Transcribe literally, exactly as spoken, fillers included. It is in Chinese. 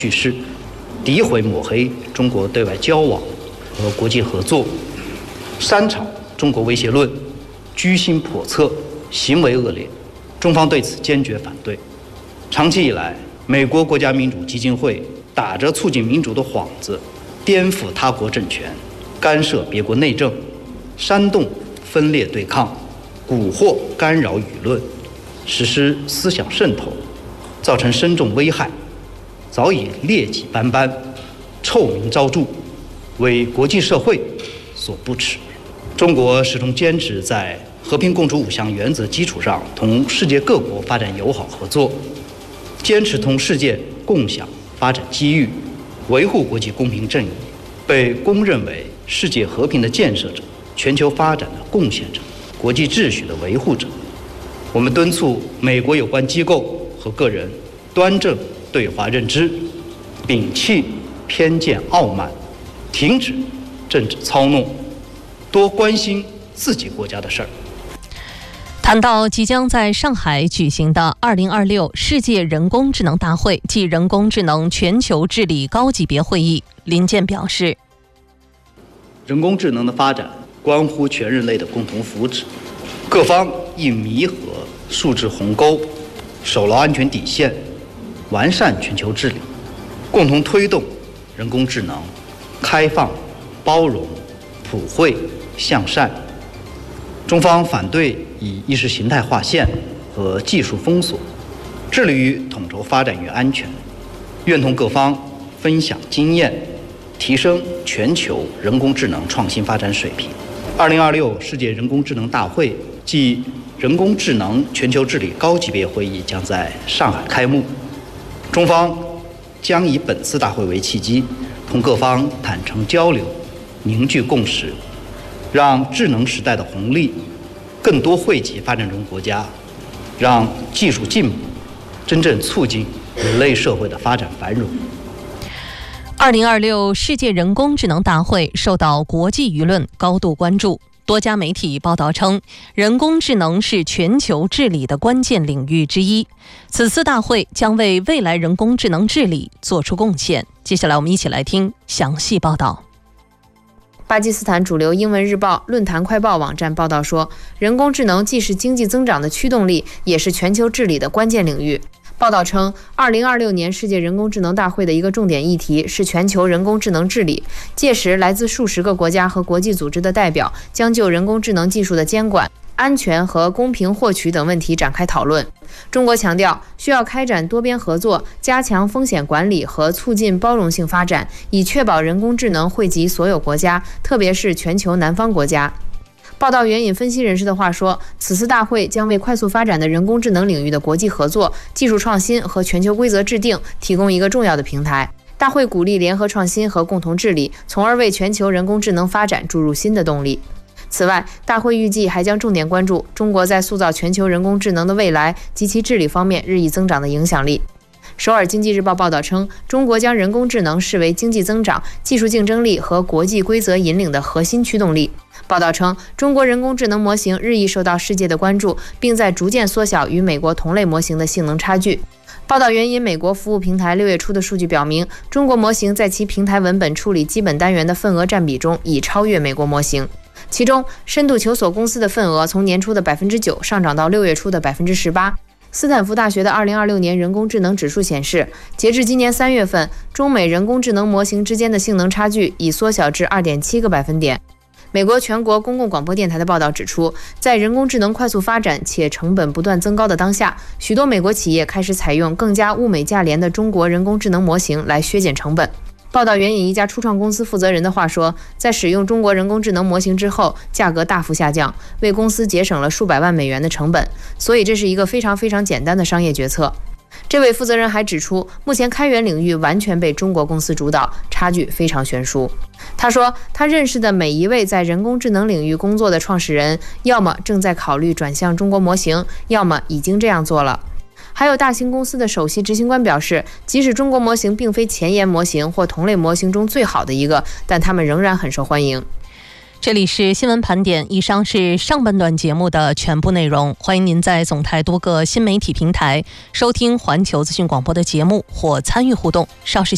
叙事，诋毁抹黑中国对外交往和国际合作，煽炒中国威胁论，居心叵测，行为恶劣。中方对此坚决反对。长期以来，美国国家民主基金会打着促进民主的幌子，颠覆他国政权，干涉别国内政，煽动分裂对抗，蛊惑干扰舆论，实施思想渗透，造成深重危害，早已劣迹斑斑，臭名昭著，为国际社会所不齿。中国始终坚持在和平共处五项原则基础上，同世界各国发展友好合作，坚持同世界共享发展机遇，维护国际公平正义，被公认为世界和平的建设者、全球发展的贡献者、国际秩序的维护者。我们敦促美国有关机构和个人端正对华认知，摒弃偏见傲慢，停止政治操弄，多关心自己国家的事儿。 谈到即将在上海举行的二零二六世界人工智能大会暨人工智能全球治理高级别会议，林健表示， 人工智能的发展关乎全人类的共同福祉，各方应弥合数字鸿沟，守牢安全底线，完善全球治理，共同推动人工智能开放、包容、普惠、向善。中方反对以意识形态划线和技术封锁，致力于统筹发展与安全，愿同各方分享经验，提升全球人工智能创新发展水平。二零二六世界人工智能大会暨人工智能全球治理高级别会议将在上海开幕，中方将以本次大会为契机，同各方坦诚交流，凝聚共识，让智能时代的红利更多惠及发展中国家，让技术进步真正促进人类社会的发展繁荣。 二零二六世界人工智能大会受到国际舆论高度关注。多家媒体报道称，人工智能是全球治理的关键领域之一。此次大会将为未来人工智能治理做出贡献。接下来我们一起来听详细报道。 巴基斯坦主流英文日报论坛快报网站报道说，人工智能既是经济增长的驱动力，也是全球治理的关键领域。报道称，二零二六年世界人工智能大会的一个重点议题是全球人工智能治理。届时，来自数十个国家和国际组织的代表将就人工智能技术的监管、安全和公平获取等问题展开讨论。中国强调，需要开展多边合作，加强风险管理和促进包容性发展，以确保人工智能惠及所有国家，特别是全球南方国家。报道援引分析人士的话说，此次大会将为快速发展的人工智能领域的国际合作、技术创新和全球规则制定提供一个重要的平台。大会鼓励联合创新和共同治理，从而为全球人工智能发展注入新的动力。此外，大会预计还将重点关注中国在塑造全球人工智能的未来及其治理方面日益增长的影响力。首尔经济日报报道称，中国将人工智能视为经济增长、技术竞争力和国际规则引领的核心驱动力。报道称，中国人工智能模型日益受到世界的关注，并在逐渐缩小与美国同类模型的性能差距。报道援引美国服务平台六月初的数据表明，中国模型在其平台文本处理基本单元的份额占比中已超越美国模型。其中，深度求索公司的份额从年初的百分之九上涨到六月初的百分之十八。斯坦福大学的二零二六年人工智能指数显示，截至今年三月份，中美人工智能模型之间的性能差距已缩小至二点七个百分点。美国全国公共广播电台的报道指出，在人工智能快速发展且成本不断增高的当下，许多美国企业开始采用更加物美价廉的中国人工智能模型来削减成本。报道援引一家初创公司负责人的话说，在使用中国人工智能模型之后，价格大幅下降，为公司节省了数百万美元的成本，所以这是一个非常非常简单的商业决策。这位负责人还指出，目前开源领域完全被中国公司主导，差距非常悬殊。他说，他认识的每一位在人工智能领域工作的创始人，要么正在考虑转向中国模型，要么已经这样做了。还有大型公司的首席执行官表示，即使中国模型并非前沿模型或同类模型中最好的一个，但他们仍然很受欢迎。 这里是新闻盘点，以上是上半段节目的全部内容。欢迎您在总台多个新媒体平台收听环球资讯广播的节目或参与互动。稍事